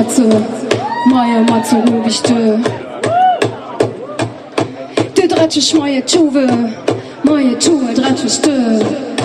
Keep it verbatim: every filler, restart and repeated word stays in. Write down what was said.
Matze, moje Matze ruf ich du. Du dretsch moje Tuwe, moje Tuwe dretsch du.